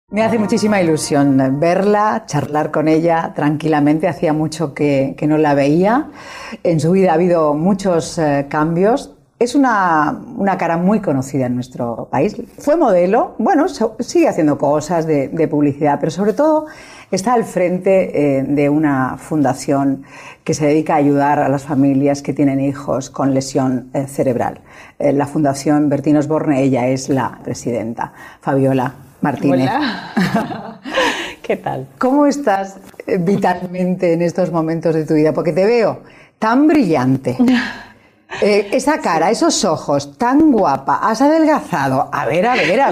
Me hace muchísima ilusión verla, charlar con ella tranquilamente. Hacía mucho que no la veía. En su vida ha habido muchos cambios. Es una cara muy conocida en nuestro país. Fue modelo, bueno, sigue haciendo cosas de publicidad, pero sobre todo está al frente de una fundación que se dedica a ayudar a las familias que tienen hijos con lesión cerebral. La Fundación Bertín Osborne, ella es la presidenta. Fabiola Martínez. Hola. ¿Qué tal? ¿Cómo estás vitalmente en estos momentos de tu vida? Porque te veo tan brillante. Esa cara, esos ojos, tan guapa, has adelgazado. A ver.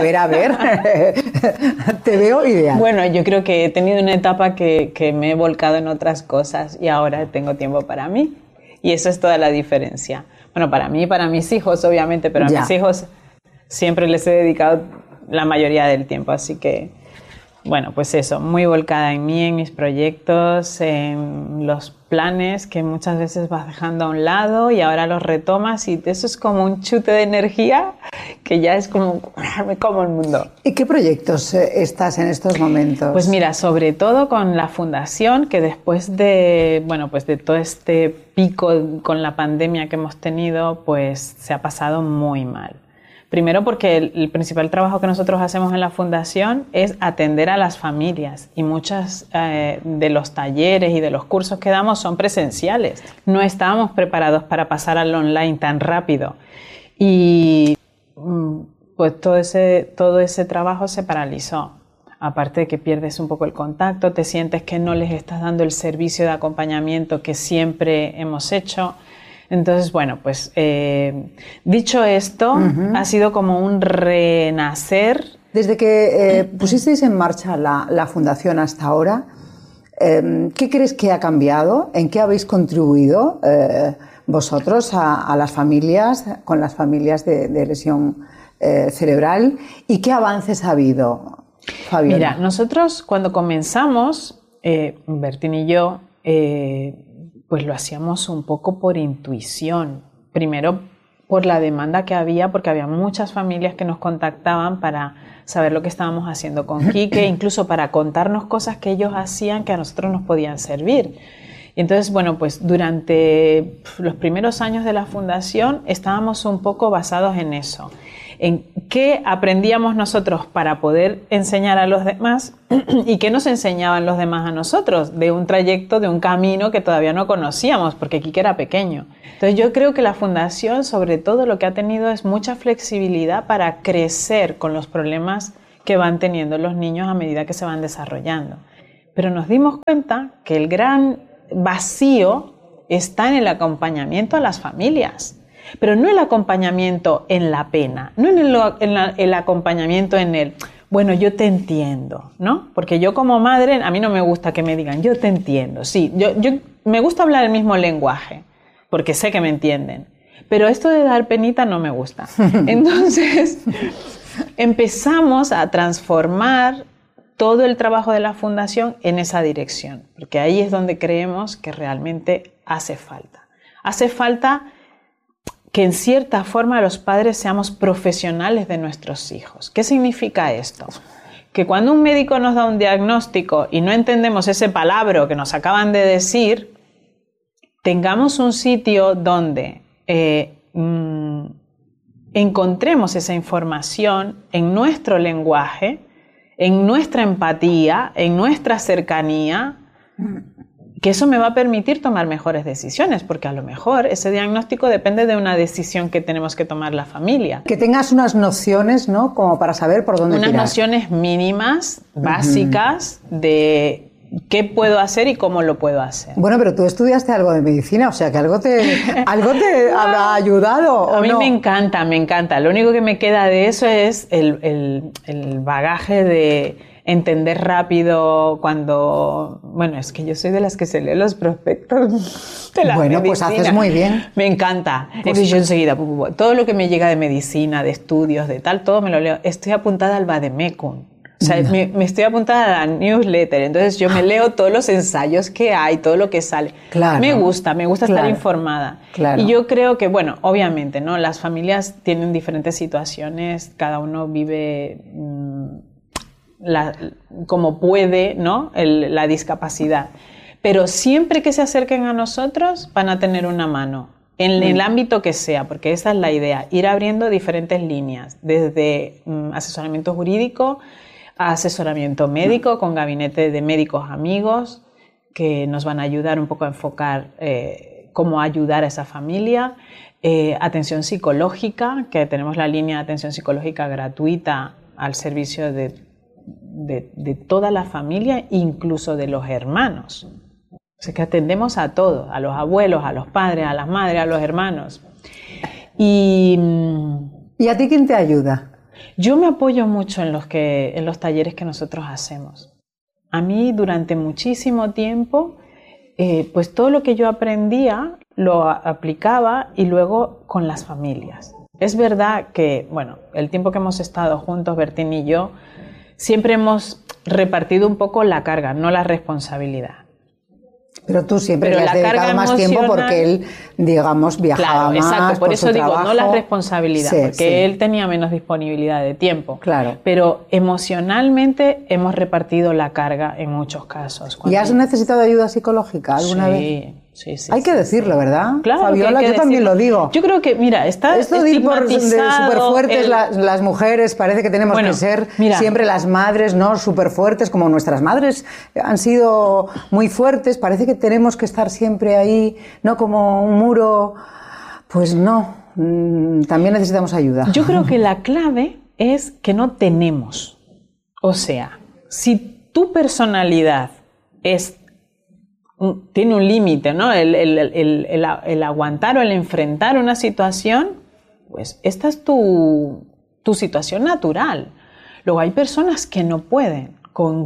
Te veo ideal. Bueno, yo creo que he tenido una etapa que me he volcado en otras cosas y ahora tengo tiempo para mí. Y eso es toda la diferencia. Bueno, para mí y para mis hijos, obviamente, pero a mis hijos siempre les he dedicado la mayoría del tiempo. Así que, bueno, pues eso, muy volcada en mí, en mis proyectos, en los planes que muchas veces vas dejando a un lado y ahora los retomas y eso es como un chute de energía que ya es como me como el mundo. ¿Y qué proyectos estás en estos momentos? Pues mira, sobre todo con la fundación, que después de, bueno, pues de todo este pico con la pandemia que hemos tenido, pues se ha pasado muy mal. Primero porque el principal trabajo que nosotros hacemos en la fundación es atender a las familias y muchos de los talleres y de los cursos que damos son presenciales. No estábamos preparados para pasar al online tan rápido y pues todo ese trabajo se paralizó. Aparte de que pierdes un poco el contacto, te sientes que no les estás dando el servicio de acompañamiento que siempre hemos hecho. Entonces, bueno, pues dicho esto, ha sido como un renacer. Desde que pusisteis en marcha la fundación hasta ahora, ¿qué crees que ha cambiado? ¿En qué habéis contribuido vosotros a las familias, con las familias de lesión cerebral? ¿Y qué avances ha habido, Fabiola? Mira, nosotros cuando comenzamos, Bertín y yo, pues lo hacíamos un poco por intuición. Primero por la demanda que había, porque había muchas familias que nos contactaban para saber lo que estábamos haciendo con Quique, incluso para contarnos cosas que ellos hacían que a nosotros nos podían servir. Y entonces, bueno, pues durante los primeros años de la fundación estábamos un poco basados en eso, en qué aprendíamos nosotros para poder enseñar a los demás y qué nos enseñaban los demás a nosotros de un trayecto, de un camino que todavía no conocíamos porque Quique era pequeño. Entonces yo creo que la fundación sobre todo lo que ha tenido es mucha flexibilidad para crecer con los problemas que van teniendo los niños a medida que se van desarrollando. Pero nos dimos cuenta que el gran vacío está en el acompañamiento a las familias. Pero no el acompañamiento en la pena, no en el acompañamiento en el, bueno, yo te entiendo, ¿no? Porque yo como madre, a mí no me gusta que me digan, yo te entiendo. Sí, yo me gusta hablar el mismo lenguaje, porque sé que me entienden. Pero esto de dar penita no me gusta. Entonces, empezamos a transformar todo el trabajo de la fundación en esa dirección, porque ahí es donde creemos que realmente hace falta. Hace falta que en cierta forma los padres seamos profesionales de nuestros hijos. ¿Qué significa esto? Que cuando un médico nos da un diagnóstico y no entendemos ese palabra que nos acaban de decir, tengamos un sitio donde encontremos esa información en nuestro lenguaje, en nuestra empatía, en nuestra cercanía, que eso me va a permitir tomar mejores decisiones, porque a lo mejor ese diagnóstico depende de una decisión que tenemos que tomar la familia. Que tengas unas nociones, ¿no? Como para saber por dónde tirar. Unas nociones mínimas, básicas, de qué puedo hacer y cómo lo puedo hacer. Bueno, pero tú estudiaste algo de medicina, o sea que algo te habrá ayudado, ¿o no? A mí me encanta. Lo único que me queda de eso es el bagaje de entender rápido cuando... Bueno, es que yo soy de las que se lee los prospectos de la medicina. Pues haces muy bien. Me encanta. Entonces yo enseguida, todo lo que me llega de medicina, de estudios, de tal, todo me lo leo. Estoy apuntada al Vademecum. O sea, me estoy apuntada a la newsletter, entonces yo me leo todos los ensayos que hay, todo lo que sale. Claro. Me gusta estar informada. Claro. Y yo creo que, bueno, obviamente, ¿no? Las familias tienen diferentes situaciones, cada uno vive como puede, ¿no? La discapacidad. Pero siempre que se acerquen a nosotros van a tener una mano, en el ámbito que sea, porque esa es la idea, ir abriendo diferentes líneas, desde asesoramiento jurídico a asesoramiento médico, con gabinete de médicos amigos, que nos van a ayudar un poco a enfocar cómo ayudar a esa familia, atención psicológica, que tenemos la línea de atención psicológica gratuita al servicio de toda la familia, incluso de los hermanos. O sea, que atendemos a todos, a los abuelos, a los padres, a las madres, a los hermanos. ¿Y a ti quién te ayuda? Yo me apoyo mucho en los talleres que nosotros hacemos. A mí durante muchísimo tiempo, pues todo lo que yo aprendía lo aplicaba y luego con las familias. Es verdad que, bueno, el tiempo que hemos estado juntos, Bertín y yo, siempre hemos repartido un poco la carga, no la responsabilidad. Pero tú siempre le has dedicado más tiempo porque él, digamos, viajaba más. Exacto, por eso digo, trabajo. No la responsabilidad, sí, porque él tenía menos disponibilidad de tiempo. Claro. Pero emocionalmente hemos repartido la carga en muchos casos. ¿Y has necesitado ayuda psicológica alguna vez? Sí. Hay que decirlo, ¿verdad? Claro, Fabiola, yo también lo digo. Yo creo que, mira, está esto de ir por de súper fuertes, el... las mujeres, parece que tenemos que ser siempre las madres, ¿no? Súper fuertes, como nuestras madres han sido muy fuertes, parece que tenemos que estar siempre ahí, ¿no? Como un muro. Pues no, también necesitamos ayuda. Yo creo que la clave es que no tenemos. O sea, si tu personalidad tiene un límite, ¿no? El aguantar o el enfrentar una situación, pues esta es tu situación natural. Luego hay personas que no pueden,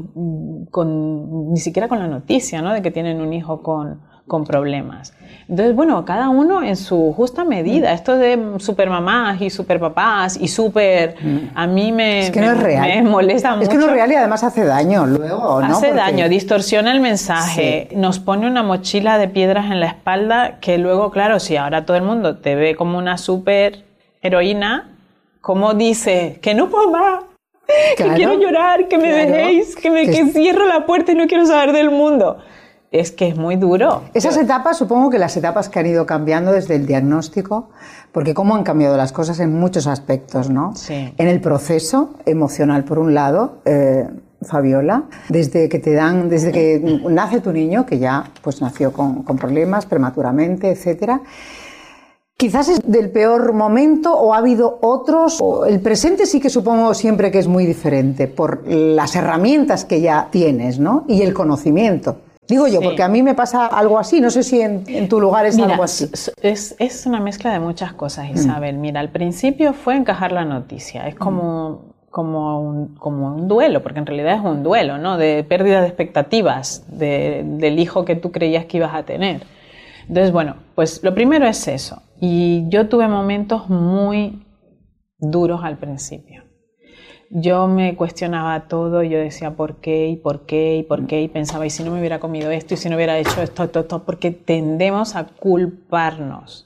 ni siquiera con la noticia, ¿no? De que tienen un hijo con problemas. Entonces, bueno, cada uno en su justa medida. Esto de supermamás y superpapás y a mí es que no es real. Me molesta mucho. Es que no es real y además hace daño luego, ¿no? Hace daño, distorsiona el mensaje, nos pone una mochila de piedras en la espalda que luego, claro, si ahora todo el mundo te ve como una super heroína, ¿cómo dice que no puedo más? Claro, que quiero llorar, que me dejéis, que cierro la puerta y no quiero saber del mundo. Es que es muy duro. Esas etapas, supongo que las etapas que han ido cambiando desde el diagnóstico, porque cómo han cambiado las cosas en muchos aspectos, ¿no? Sí. En el proceso emocional, por un lado, Fabiola, desde que nace tu niño, que ya pues nació con problemas prematuramente, etcétera. Quizás es del peor momento o ha habido otros. El presente sí que supongo siempre que es muy diferente por las herramientas que ya tienes, ¿no? Y el conocimiento. Digo yo, porque a mí me pasa algo así, no sé si en tu lugar es algo así. Es una mezcla de muchas cosas, Isabel. Mira, al principio fue encajar la noticia, es como un duelo, porque en realidad es un duelo, ¿no? De pérdida de expectativas del hijo que tú creías que ibas a tener. Entonces, bueno, pues lo primero es eso. Y yo tuve momentos muy duros al principio. Yo me cuestionaba todo y yo decía ¿por qué? ¿Y por qué? ¿Y por qué? Y pensaba, ¿y si no me hubiera comido esto? ¿Y si no hubiera hecho esto? Porque tendemos a culparnos.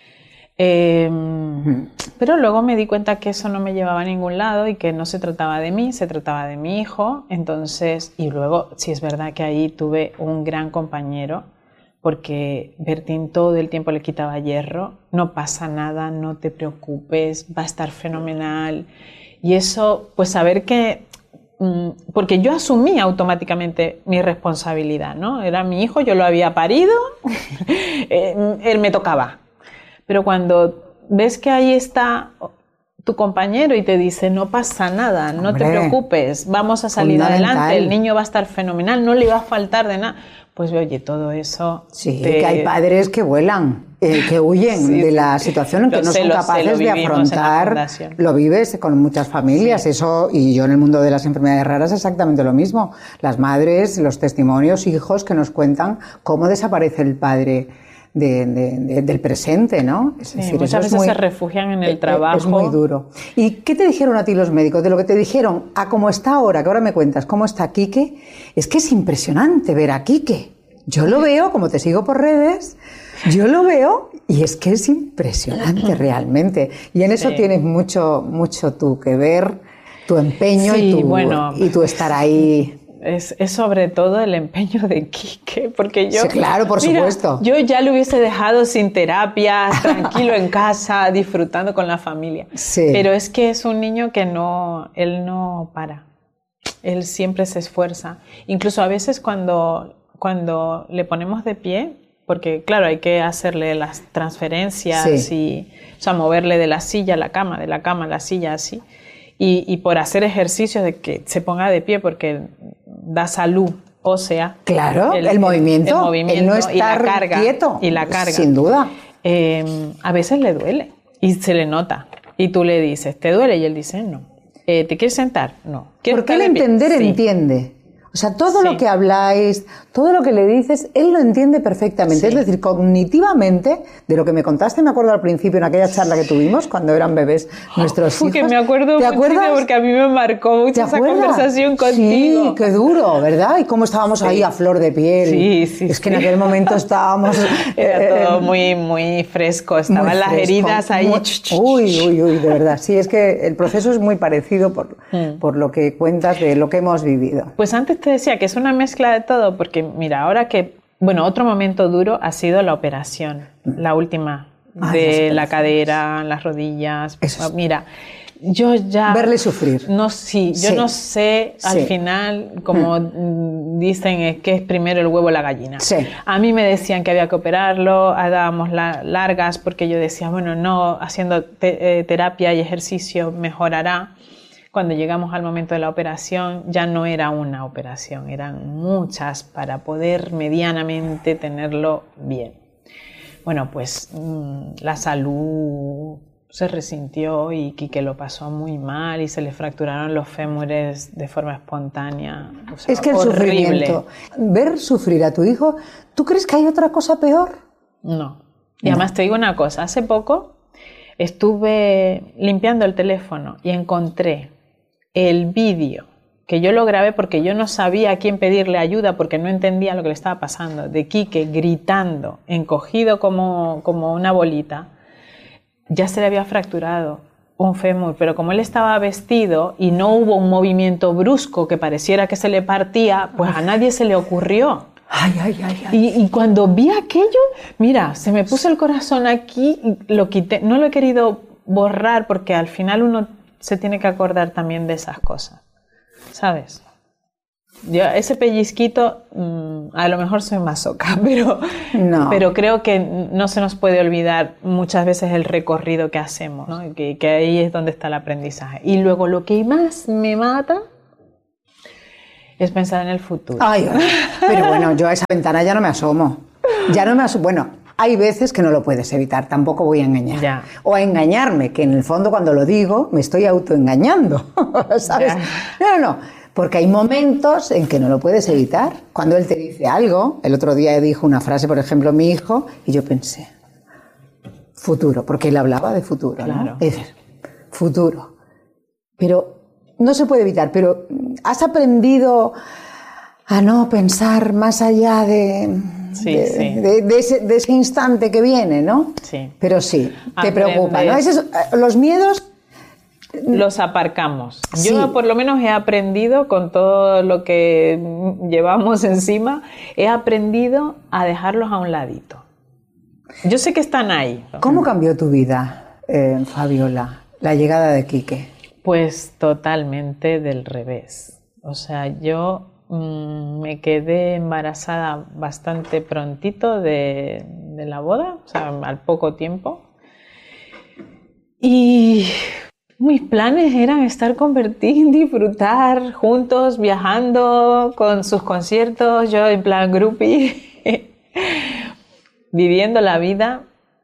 Pero luego me di cuenta que eso no me llevaba a ningún lado y que no se trataba de mí, se trataba de mi hijo. Entonces, y luego sí es verdad que ahí tuve un gran compañero, porque Bertín todo el tiempo le quitaba hierro. No pasa nada, no te preocupes, va a estar fenomenal. Y eso, pues saber que, porque yo asumí automáticamente mi responsabilidad, ¿no? Era mi hijo, yo lo había parido, él me tocaba. Pero cuando ves que ahí está tu compañero y te dice, no pasa nada, no te preocupes, vamos a salir adelante, el niño va a estar fenomenal, no le va a faltar de nada. Pues oye, todo eso... Sí, que hay padres que vuelan, que huyen de la situación, que no son capaces de afrontar. Lo vives con muchas familias, eso, y yo en el mundo de las enfermedades raras exactamente lo mismo. Las madres, los testimonios, hijos que nos cuentan cómo desaparece el padre del presente, ¿no? Es decir, muchas veces se refugian en el trabajo. Es muy duro. ¿Y qué te dijeron a ti los médicos? De lo que te dijeron a cómo está ahora, que ahora me cuentas cómo está Quique, es que es impresionante ver a Quique. Yo lo veo, como te sigo por redes, yo lo veo y es que es impresionante realmente. Y en eso tienes mucho tú que ver, Tu empeño Sí, y tu estar ahí. Es sobre todo el empeño de Quique, porque yo... Sí, claro, por supuesto. Yo ya lo hubiese dejado sin terapias, tranquilo en casa, disfrutando con la familia. Sí. Pero es que es un niño que él no para. Él siempre se esfuerza. Incluso a veces cuando le ponemos de pie, porque claro, hay que hacerle las transferencias o sea, moverle de la silla a la cama, de la cama a la silla, así. Y por hacer ejercicios de que se ponga de pie, porque da salud ósea. Claro, el movimiento, el no estar y la carga, quieto, y la carga. Sin duda. A veces le duele y se le nota. Y tú le dices, ¿te duele? Y él dice, no. ¿Te quieres sentar? No. Porque él entender entiende. O sea, todo lo que habláis, todo lo que le dices, él lo entiende perfectamente. Es decir, cognitivamente, de lo que me contaste, me acuerdo al principio en aquella charla que tuvimos cuando eran bebés nuestros hijos. Que me acuerdo muchísimo porque a mí me marcó mucho esa conversación contigo. Sí, qué duro, ¿verdad? Y cómo estábamos ahí a flor de piel. Sí. Es que en aquel momento estábamos... Era todo muy fresco, estaban las heridas ahí. Uy, de verdad. Sí, es que el proceso es muy parecido por lo que cuentas de lo que hemos vivido. Pues antes te decía que es una mezcla de todo, porque mira, ahora que, otro momento duro ha sido la operación, la última, de la cadera, las rodillas. Mira, yo ya... Verle sufrir. Yo no sé al final, como dicen, es que es primero el huevo o la gallina. Sí. A mí me decían que había que operarlo, dábamos largas, porque yo decía, haciendo terapia y ejercicio mejorará. Cuando llegamos al momento de la operación, ya no era una operación, eran muchas para poder medianamente tenerlo bien. Bueno, pues la salud se resintió y Quique lo pasó muy mal y se le fracturaron los fémures de forma espontánea. O sea, es que el sufrimiento, ver sufrir a tu hijo, ¿tú crees que hay otra cosa peor? No. Y además te digo una cosa, hace poco estuve limpiando el teléfono y encontré el vídeo que yo lo grabé porque yo no sabía a quién pedirle ayuda porque no entendía lo que le estaba pasando, de Quique gritando, encogido como una bolita. Ya se le había fracturado un fémur, pero como él estaba vestido y no hubo un movimiento brusco que pareciera que se le partía, pues a nadie se le ocurrió. Y cuando vi aquello, mira, se me puso el corazón aquí, lo quité, no lo he querido borrar porque al final uno se tiene que acordar también de esas cosas, ¿sabes? Yo, ese pellizquito, a lo mejor soy masoca, pero creo que no se nos puede olvidar muchas veces el recorrido que hacemos, ¿no? Que ahí es donde está el aprendizaje. Y luego lo que más me mata es pensar en el futuro. Pero bueno, yo a esa ventana ya no me asomo. Bueno, hay veces que no lo puedes evitar, tampoco voy a engañar. Ya. O a engañarme, que en el fondo cuando lo digo me estoy autoengañando, ¿sabes? No, porque hay momentos en que no lo puedes evitar. Cuando él te dice algo, el otro día dijo una frase, por ejemplo, mi hijo, y yo pensé, futuro, porque él hablaba de futuro, claro. ¿no? Es decir, futuro. Pero no se puede evitar, pero has aprendido a no pensar más allá de ese instante que viene, ¿no? Sí. Pero sí, te preocupa, ¿no? Los miedos... Los aparcamos. Sí. Yo por lo menos he aprendido, con todo lo que llevamos encima, he aprendido a dejarlos a un ladito. Yo sé que están ahí. ¿Cómo cambió tu vida, Fabiola, la llegada de Quique? Pues totalmente del revés. O sea, yo me quedé embarazada bastante prontito de la boda, o sea, al poco tiempo. Y mis planes eran estar con Bertín, disfrutar juntos, viajando con sus conciertos, yo en plan groupie, viviendo la vida.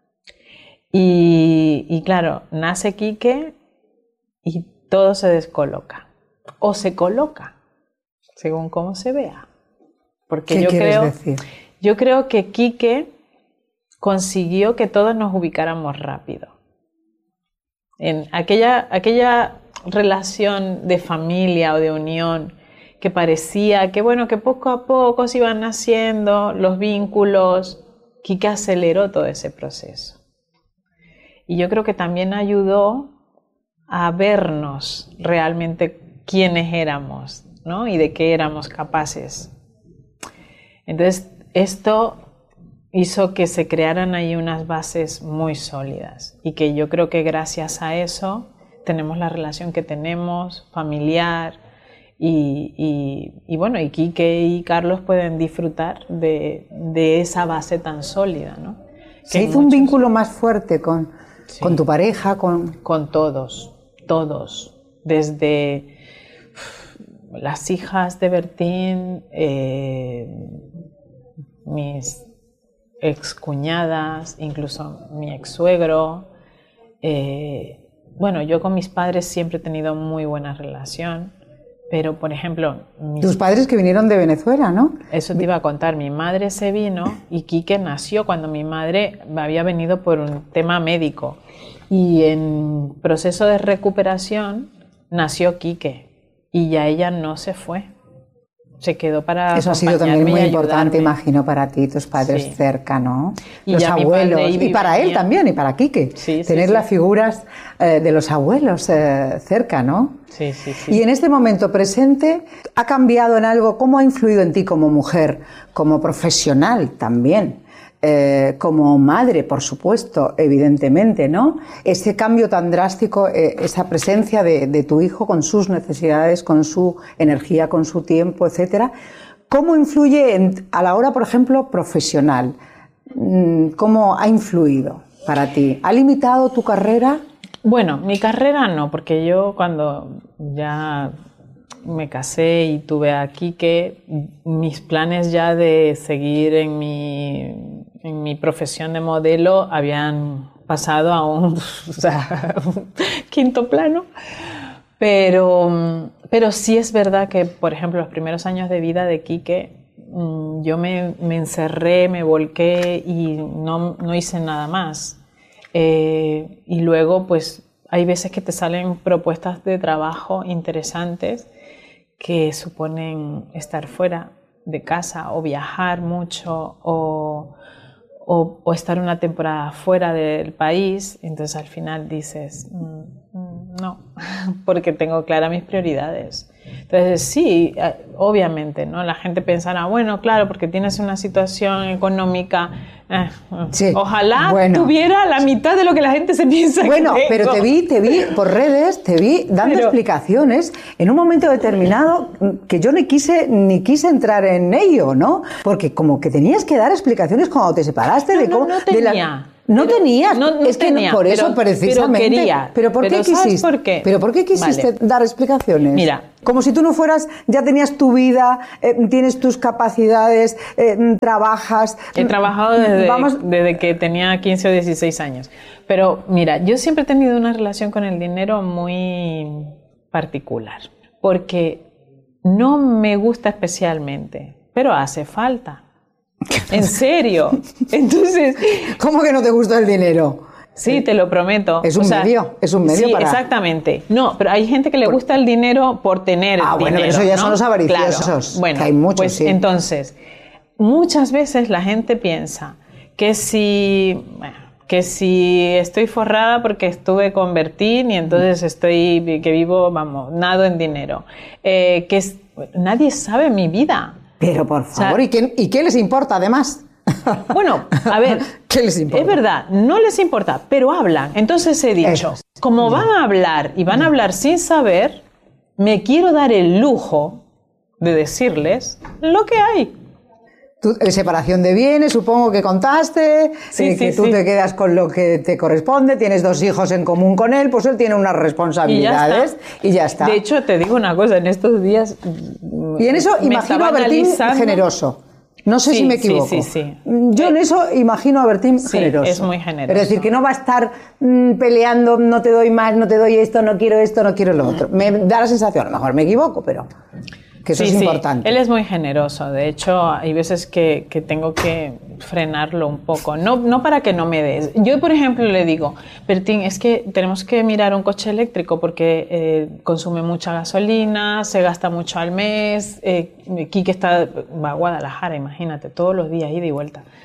Y claro, nace Quique y todo se descoloca. O se coloca, según cómo se vea. Porque ¿Qué quieres decir? Yo creo que Quique consiguió que todos nos ubicáramos rápido. En aquella relación de familia o de unión que parecía que, bueno, que poco a poco se iban naciendo los vínculos, Quique aceleró todo ese proceso. Y yo creo que también ayudó a vernos realmente quiénes éramos, ¿no? Y de qué éramos capaces. Entonces, esto hizo que se crearan ahí unas bases muy sólidas y que yo creo que gracias a eso tenemos la relación que tenemos, familiar, y bueno, y Quique y Carlos pueden disfrutar de esa base tan sólida, ¿no? ¿Se hizo un vínculo más fuerte con tu pareja? Con todos, desde las hijas de Bertín, mis excuñadas, incluso mi exsuegro. Bueno, yo con mis padres siempre he tenido muy buena relación, pero por ejemplo... Tus padres que vinieron de Venezuela, ¿no? Eso te iba a contar. Mi madre se vino y Quique nació cuando mi madre había venido por un tema médico. Y en proceso de recuperación nació Quique y ya ella no se fue. Se quedó para eso ha sido también muy importante, imagino, para ti, tus padres cerca, ¿no? Y los abuelos, y para él también, y para Quique, tener las figuras de los abuelos cerca, ¿no? Sí. Y en este momento presente, ¿ha cambiado en algo? ¿Cómo ha influido en ti como mujer, como profesional también? Como madre, por supuesto, evidentemente, ¿no? Ese cambio tan drástico, esa presencia de tu hijo con sus necesidades, con su energía, con su tiempo, etcétera. ¿Cómo influye a la hora, por ejemplo, profesional? ¿Cómo ha influido para ti? ¿Ha limitado tu carrera? Bueno, mi carrera no, porque yo cuando ya me casé y tuve a Quique, mis planes ya de seguir en mi profesión de modelo habían pasado a un quinto plano. Pero sí es verdad que, por ejemplo, los primeros años de vida de Quique, yo me encerré, me volqué y no hice nada más. Y luego, pues, hay veces que te salen propuestas de trabajo interesantes que suponen estar fuera de casa o viajar mucho o estar una temporada fuera del país. Entonces al final dices no, porque tengo claras mis prioridades. Entonces sí, obviamente, ¿no? La gente pensará, bueno, claro, porque tienes una situación económica, ojalá tuviera la mitad de lo que la gente se piensa. Bueno, que pero te vi por redes, dando explicaciones en un momento determinado que yo ni quise entrar en ello, ¿no? Porque como que tenías que dar explicaciones cuando te separaste de cómo... No tenía. No tenías, es que tenía, por eso precisamente. Pero quería. ¿Pero por qué quisiste? ¿Por qué? ¿Pero por qué quisiste dar explicaciones? Mira, como si tú no fueras, ya tenías tu vida, tienes tus capacidades, trabajas. He trabajado desde que tenía 15 o 16 años. Pero mira, yo siempre he tenido una relación con el dinero muy particular, porque no me gusta especialmente, pero hace falta. En serio. Entonces, ¿cómo que no te gusta el dinero? Sí, te lo prometo. Es un medio sí, para... exactamente. No, pero hay gente que le gusta el dinero por tener dinero. Bueno, eso ya, ¿no? Son los avariciosos. Claro. Bueno, que hay muchos, pues sí. Entonces, muchas veces la gente piensa que si estoy forrada porque estuve con Bertín y entonces nado en dinero. Nadie sabe mi vida. Pero por favor, ¿y qué les importa además? Bueno, a ver, ¿qué les importa? Es verdad, no les importa, pero hablan. Entonces he dicho, como van a hablar y van a hablar sin saber, me quiero dar el lujo de decirles lo que hay. Separación de bienes, supongo que contaste, que tú te quedas con lo que te corresponde, tienes 2 hijos en común con él, pues él tiene unas responsabilidades y ya está. De hecho, te digo una cosa, en estos días... Y en eso imagino a Bertín generoso. No sé si me equivoco. Sí. Yo en eso imagino a Bertín generoso. Es muy generoso. Es decir, que no va a estar peleando, no te doy más, no te doy esto, no quiero lo otro. Me da la sensación, a lo mejor me equivoco, pero... que eso es importante. Él es muy generoso. De hecho, hay veces que tengo que frenarlo un poco. No para que no me des. Yo, por ejemplo, le digo, Bertín, es que tenemos que mirar un coche eléctrico porque consume mucha gasolina, se gasta mucho al mes. Quique va a Guadalajara, imagínate, todos los días, ida y vuelta.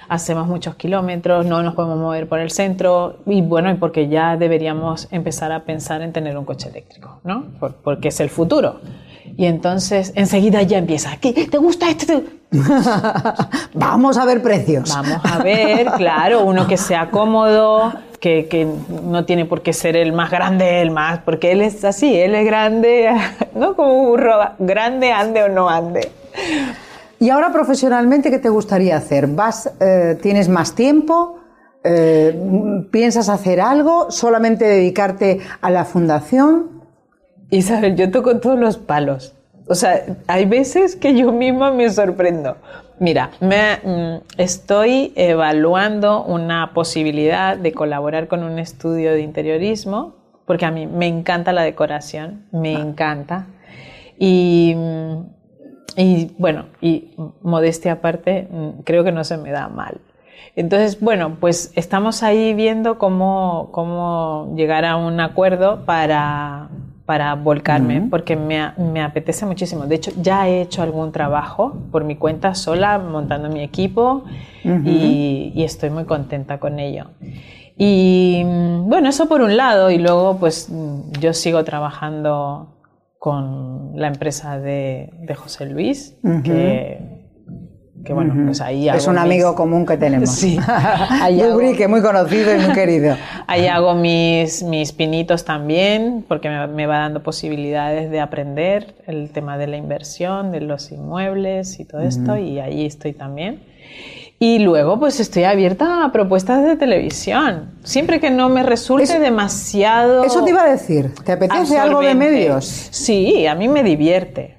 hacemos muchos kilómetros, no nos podemos mover por el centro y bueno, y porque ya deberíamos empezar a pensar en tener un coche eléctrico, ¿no? Porque es el futuro. Y entonces enseguida ya empieza, ¿qué? ¿Te gusta este? Vamos a ver precios. Vamos a ver, claro, uno que sea cómodo, que no tiene por qué ser el más grande, porque él es así, él es grande, ¿no? Como un burro, grande, ande o no ande. Y ahora profesionalmente, ¿qué te gustaría hacer? ¿Tienes más tiempo? ¿Piensas hacer algo? ¿Solamente dedicarte a la fundación? Isabel, yo toco todos los palos. O sea, hay veces que yo misma me sorprendo. Mira, estoy evaluando una posibilidad de colaborar con un estudio de interiorismo, porque a mí me encanta la decoración, me encanta. Y bueno, y modestia aparte, creo que no se me da mal. Entonces, bueno, pues estamos ahí viendo cómo llegar a un acuerdo para volcarme, porque me apetece muchísimo. De hecho, ya he hecho algún trabajo por mi cuenta sola, montando mi equipo, y estoy muy contenta con ello. Y bueno, eso por un lado, y luego pues yo sigo trabajando con la empresa de José Luis, que bueno, pues ahí hago es un amigo común que tenemos. Sí. Dubrique, muy conocido y muy querido. Ahí hago mis pinitos también, porque me va dando posibilidades de aprender el tema de la inversión, de los inmuebles y todo esto, y ahí estoy también. Y luego pues estoy abierta a propuestas de televisión, siempre que no me resulte demasiado... Eso te iba a decir, ¿te apetece algo de medios? Sí, a mí me divierte.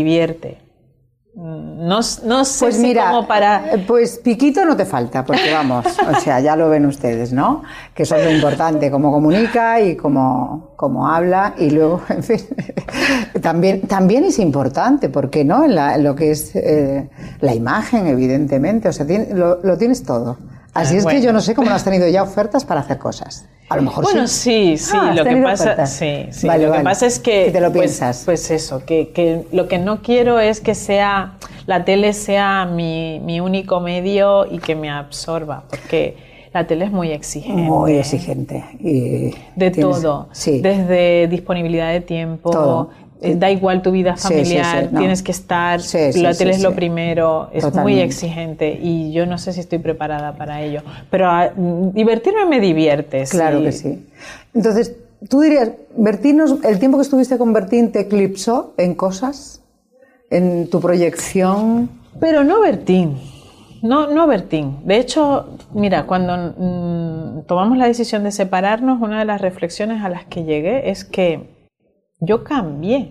No sé pues si mira, como para... Pues piquito no te falta, porque vamos, o sea, ya lo ven ustedes, ¿no? Que eso es lo importante, cómo comunica y cómo habla, y luego, en fin, también es importante, porque no en lo que es la imagen, evidentemente, o sea, lo tienes todo. Así es que yo no sé cómo no has tenido ya ofertas para hacer cosas. A lo mejor bueno, sí, lo que pasa, vale, lo que pasa es que te lo piensas. Pues eso, que lo que no quiero es que la tele sea mi único medio y que me absorba, porque la tele es muy exigente. Muy exigente. Y todo, sí. Desde disponibilidad de tiempo. Todo. Da igual tu vida familiar, no. Tienes que estar, la tele es lo primero, es muy exigente y yo no sé si estoy preparada para ello, pero divertirme me divierte. Claro que sí. Entonces, tú dirías, ¿el tiempo que estuviste con Bertín te eclipsó en cosas? ¿En tu proyección? Pero no Bertín. No Bertín. De hecho, mira, cuando tomamos la decisión de separarnos, una de las reflexiones a las que llegué es que yo cambié,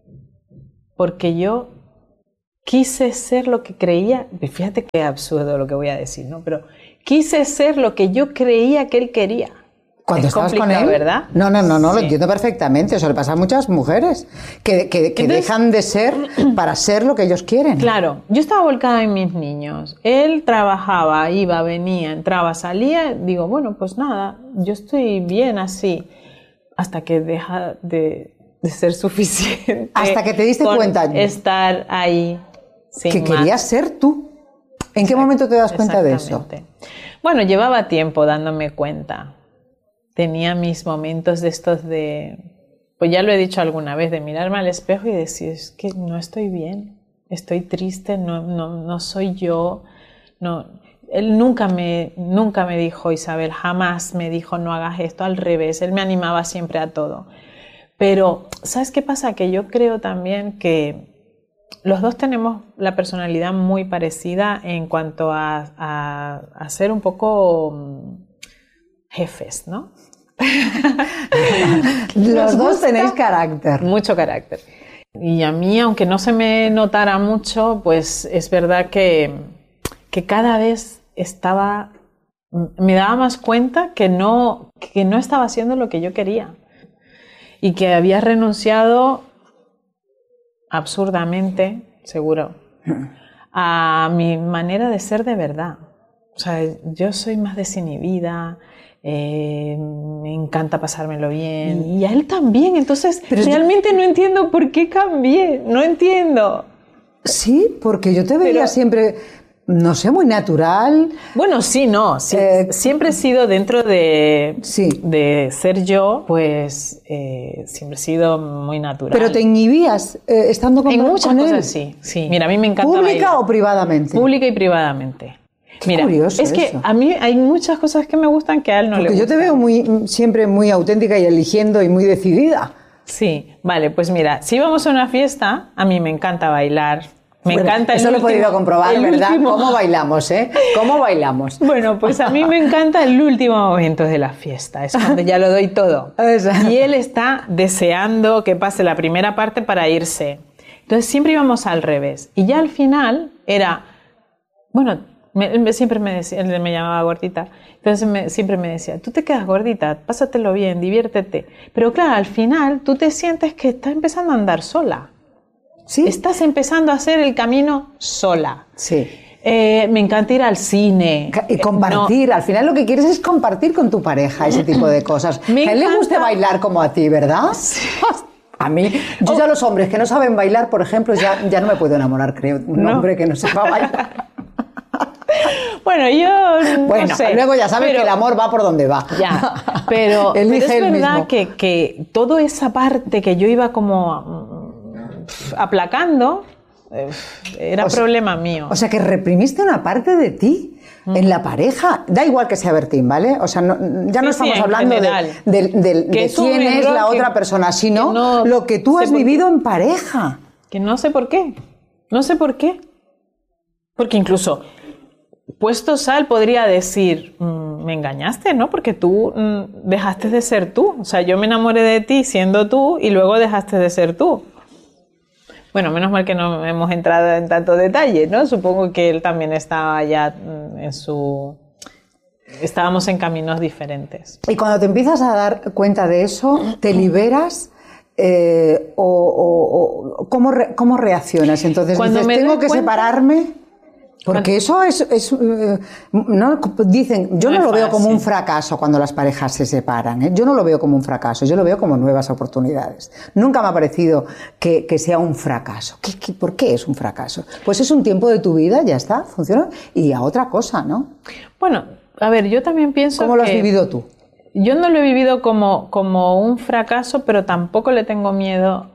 porque yo quise ser lo que creía, fíjate qué absurdo lo que voy a decir, ¿no? Pero quise ser lo que yo creía que él quería. Cuando estabas con él, ¿verdad? No, lo entiendo perfectamente. Eso le pasa a muchas mujeres que entonces, dejan de ser para ser lo que ellos quieren. Claro, yo estaba volcada en mis niños. Él trabajaba, iba, venía, entraba, salía. Digo, bueno, pues nada, yo estoy bien así. Hasta que deja de ser suficiente. Hasta que te diste cuenta. Estar ahí. Que querías ser tú. ¿En qué momento te das cuenta de eso? Bueno, llevaba tiempo dándome cuenta. Tenía mis momentos de estos pues ya lo he dicho alguna vez, de mirarme al espejo y decir, es que no estoy bien, estoy triste, no soy yo. No. Él nunca me dijo, Isabel, jamás me dijo no hagas esto, al revés, él me animaba siempre a todo. Pero, ¿sabes qué pasa? Que yo creo también que los dos tenemos la personalidad muy parecida en cuanto a ser un poco jefes, ¿no? Los dos tenéis carácter. Mucho carácter. Y a mí, aunque no se me notara mucho, pues es verdad que cada vez me daba más cuenta que no estaba haciendo lo que yo quería. Y que había renunciado absurdamente, seguro, a mi manera de ser de verdad. O sea, yo soy más desinhibida, me encanta pasármelo bien, y a él también. Entonces, realmente no entiendo por qué cambié, no entiendo. Sí, porque yo te veía siempre no sé, muy natural. Bueno, sí, no. Sí, siempre he sido dentro de ser yo, pues siempre he sido muy natural. ¿Pero te inhibías estando con él? En muchas cosas sí. Mira, a mí me encanta ¿Pública bailar. o privadamente? Pública y privadamente. Qué curioso es que eso. a mí hay muchas cosas que me gustan que a él no le gustan. Porque yo te veo siempre muy auténtica y eligiendo y muy decidida. Sí, vale, pues mira, si vamos a una fiesta, a mí me encanta bailar. Me encanta eso lo he podido comprobar, ¿verdad? ¿Cómo bailamos, ¿Cómo bailamos? Bueno, pues a mí me encanta el último momento de la fiesta. Es cuando ya lo doy todo. Exacto. Y él está deseando que pase la primera parte para irse. Entonces siempre íbamos al revés. Y ya al final era... Bueno, siempre me decía, él me llamaba gordita. Entonces siempre me decía, tú te quedas gordita, pásatelo bien, diviértete. Pero claro, al final tú te sientes que estás empezando a andar sola. ¿Sí? Estás empezando a hacer el camino sola. Sí. Me encanta ir al cine. Y compartir. Al final lo que quieres es compartir con tu pareja ese tipo de cosas. Que a él le guste bailar como a ti, ¿verdad? Sí. A mí, yo ya los hombres que no saben bailar, por ejemplo, ya no me puedo enamorar, creo. Un hombre que no sepa bailar. Bueno, yo bueno, no sé. Luego ya sabes que el amor va por donde va. Ya, pero es verdad que toda esa parte que yo iba como aplacando era problema mío. O sea, que reprimiste una parte de ti en la pareja. Da igual que sea Bertín, ¿vale? O sea, ya no estamos hablando de quién es la otra persona, sino lo que tú has vivido en pareja. Que no sé por qué. No sé por qué. Porque incluso... Puesto sal podría decir, me engañaste, ¿no? Porque tú dejaste de ser tú. O sea, yo me enamoré de ti siendo tú y luego dejaste de ser tú. Bueno, menos mal que no hemos entrado en tanto detalle, ¿no? Supongo que él también estaba ya estábamos en caminos diferentes. Y cuando te empiezas a dar cuenta de eso, ¿te liberas? ¿Cómo reaccionas? Entonces cuando dices, ¿tengo que separarme? Porque eso no, dicen, yo no lo veo como un fracaso cuando las parejas se separan, ¿eh? Yo no lo veo como un fracaso, yo lo veo como nuevas oportunidades. Nunca me ha parecido que sea un fracaso. ¿Por qué es un fracaso? Pues es un tiempo de tu vida, ya está, funciona, y a otra cosa, ¿no? Bueno, a ver, yo también pienso ¿Cómo lo has vivido tú? Yo no lo he vivido como un fracaso, pero tampoco le tengo miedo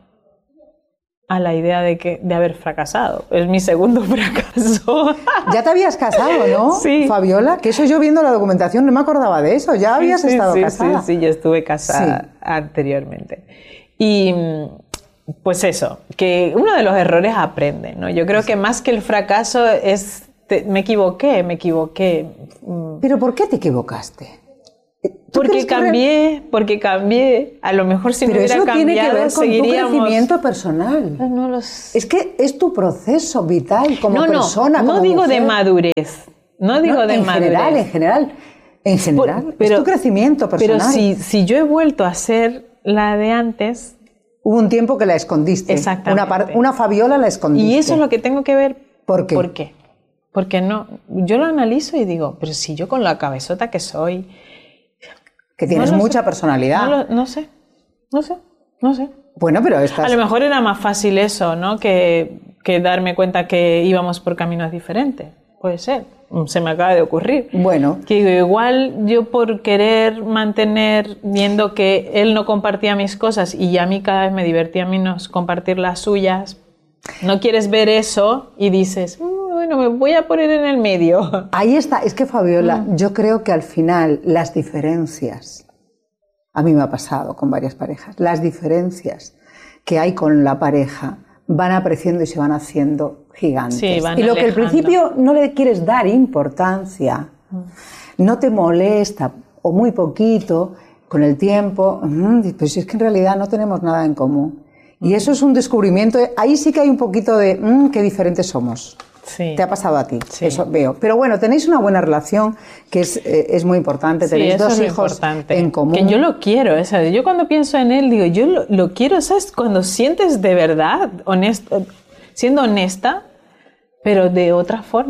a la idea de haber fracasado. Es mi segundo fracaso. Ya te habías casado, ¿no? Sí. Fabiola, que eso yo viendo la documentación no me acordaba de eso. Ya habías estado casada. Sí, yo estuve casada anteriormente. Y pues eso, que uno de los errores aprende, ¿no? Yo creo que más que el fracaso es, me equivoqué. ¿Pero por qué te equivocaste? Porque cambié. A lo mejor si no hubiera cambiado, tiene que ver con seguiríamos... tu crecimiento personal. No lo sé. Es que es tu proceso vital como persona, como no digo mujer. De madurez. No digo de madurez. En general, es tu crecimiento personal. Pero si yo he vuelto a ser la de antes... Hubo un tiempo que la escondiste. Exactamente. Una Fabiola la escondiste. Y eso es lo que tengo que ver. ¿Por qué? ¿Por qué? Porque no... Yo lo analizo y digo, pero si yo con la cabezota que soy... Que tienes mucha personalidad. No sé. Bueno, pero a lo mejor era más fácil eso, ¿no? Que darme cuenta que íbamos por caminos diferentes. Puede ser. Se me acaba de ocurrir. Bueno. Que igual yo por querer mantener, viendo que él no compartía mis cosas y a mí cada vez me divertía menos compartir las suyas, no quieres ver eso y dices... Bueno, me voy a poner en el medio. Ahí está. Es que, Fabiola, yo creo que al final las diferencias, a mí me ha pasado con varias parejas, las diferencias que hay con la pareja van apareciendo y se van haciendo gigantes. Sí, van y lo alejando. Que al principio no le quieres dar importancia, no te molesta, o muy poquito, con el tiempo, pues es que en realidad no tenemos nada en común. Y eso es un descubrimiento. Ahí sí que hay un poquito de qué diferentes somos. Sí. Te ha pasado a ti, sí. Eso veo. Pero bueno, tenéis una buena relación, que es muy importante. Sí, tenéis dos es hijos importante. en común. Que yo lo quiero. Yo cuando pienso en él, digo, yo lo quiero, ¿sabes? Cuando sientes de verdad, siendo honesta, pero de otra forma.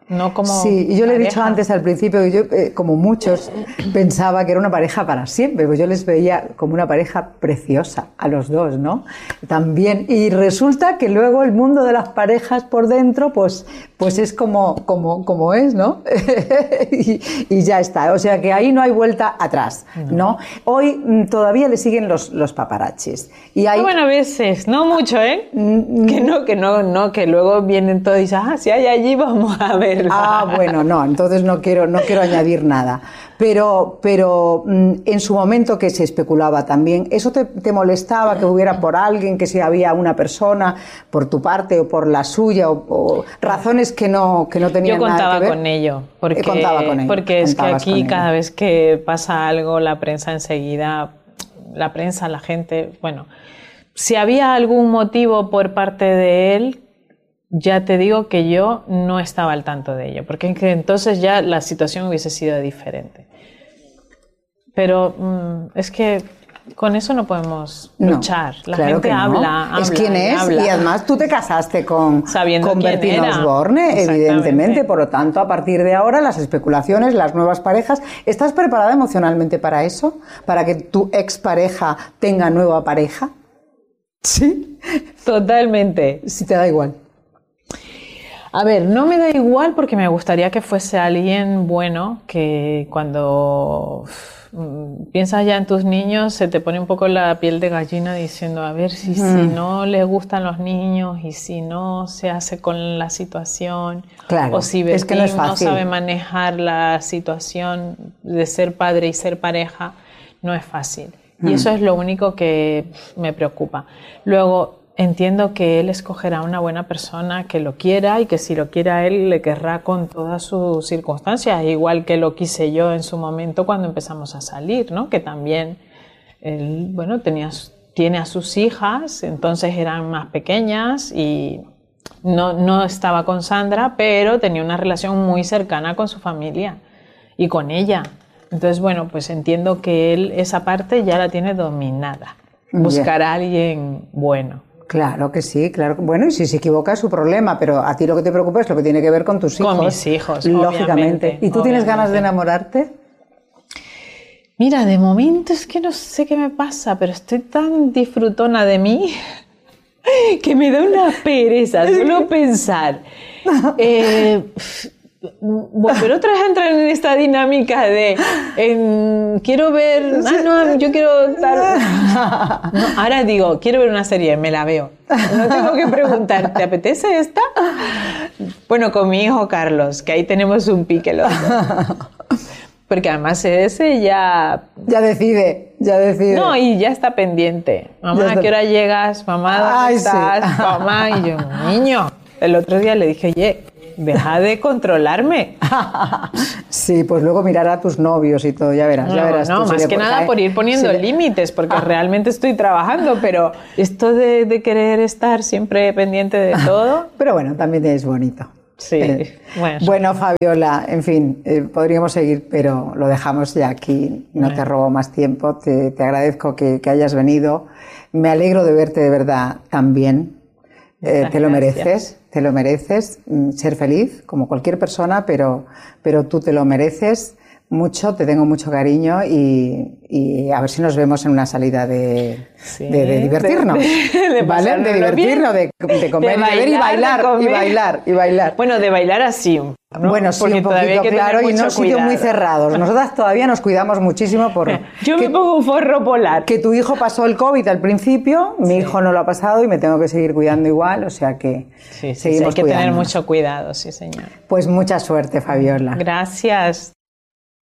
no como Sí, y yo le he dicho pareja. antes al principio que yo, como muchos, pensaba que era una pareja para siempre, pues yo les veía como una pareja preciosa a los dos, ¿no? También, y resulta que luego el mundo de las parejas por dentro, pues es como es, ¿no? y ya está, o sea que ahí no hay vuelta atrás, ¿no? Hoy todavía le siguen los paparazzis. Y hay, Bueno, a veces, no mucho, ¿eh? Que luego vienen todos y dicen, si hay allí, vamos a verla. Bueno, no, entonces no quiero añadir nada. Pero en su momento que se especulaba también, ¿eso te molestaba que hubiera por alguien, que si había una persona por tu parte o por la suya o razones que no tenían nada que ver? Yo contaba con ello, porque es que aquí cada vez que pasa algo, la prensa enseguida, la gente, bueno, si había algún motivo por parte de él, ya te digo que yo no estaba al tanto de ello, porque entonces ya la situación hubiese sido diferente. Pero es que con eso no podemos luchar. La claro gente habla. Es quien es, y además tú te casaste con Bertín Osborne, evidentemente, por lo tanto, a partir de ahora, las especulaciones, las nuevas parejas. ¿Estás preparada emocionalmente para eso? ¿Para que tu expareja tenga nueva pareja? Sí. Totalmente. Si te da igual. A ver, no me da igual porque me gustaría que fuese alguien bueno, que cuando piensas ya en tus niños se te pone un poco la piel de gallina diciendo a ver si no les gustan los niños y si no se hace con la situación, claro, o si Bertín es que no sabe manejar la situación de ser padre y ser pareja, no es fácil. Y eso es lo único que me preocupa. Luego, entiendo que él escogerá una buena persona que lo quiera y que si lo quiere a él le querrá con todas sus circunstancias, igual que lo quise yo en su momento cuando empezamos a salir, ¿no? Que también él, bueno, tiene a sus hijas, entonces eran más pequeñas y no estaba con Sandra, pero tenía una relación muy cercana con su familia y con ella. Entonces, bueno, pues entiendo que él esa parte ya la tiene dominada. Buscará a alguien bueno. Claro que sí, claro. Bueno, y si se equivoca es su problema, pero a ti lo que te preocupa es lo que tiene que ver con tus hijos. Con mis hijos, lógicamente. ¿Y tú tienes ganas de enamorarte? Mira, de momento es que no sé qué me pasa, pero estoy tan disfrutona de mí que me da una pereza solo pensar. Volver otra vez a entrar en esta dinámica de quiero ver, yo quiero tal. No, ahora digo, quiero ver una serie, me la veo. No tengo que preguntar, ¿te apetece esta? Bueno, con mi hijo Carlos, que ahí tenemos un pique los dos. Porque además ese ya decide. No, y ya está pendiente. Mamá, ¿a qué hora llegas? Mamá, ¿dónde estás? Sí. Mamá, y yo, niño. El otro día le dije, oye, deja de controlarme. Sí, pues luego mirar a tus novios y todo, ya verás. No, más que nada por ir poniendo límites, porque realmente estoy trabajando, pero esto de querer estar siempre pendiente de todo. Pero bueno, también es bonito. Sí, bueno, Fabiola, en fin, podríamos seguir, pero lo dejamos ya aquí, no te robo más tiempo, te agradezco que hayas venido, me alegro de verte de verdad tan bien, te lo mereces, ser feliz como cualquier persona, pero tú te lo mereces mucho, te tengo mucho cariño y a ver si nos vemos en una salida de divertirnos, ¿vale? De divertirnos, de comer, de beber y bailar. Bueno, de bailar así, ¿no? Bueno, sí, un poquito, claro, y no sitios muy cerrados. Nosotras todavía nos cuidamos muchísimo Yo me pongo un forro polar. Que tu hijo pasó el COVID al principio, mi hijo no lo ha pasado y me tengo que seguir cuidando igual, o sea que seguimos hay que cuidándonos. tener mucho cuidado, sí señor. Pues mucha suerte, Fabiola. Gracias.